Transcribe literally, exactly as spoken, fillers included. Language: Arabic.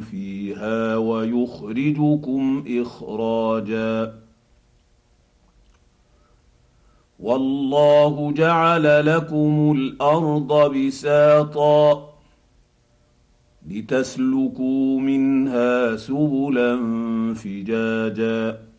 فيها ويخرجكم اخراجا. والله جعل لكم الارض بساطا لتسلكوا منها سبلا فجاجا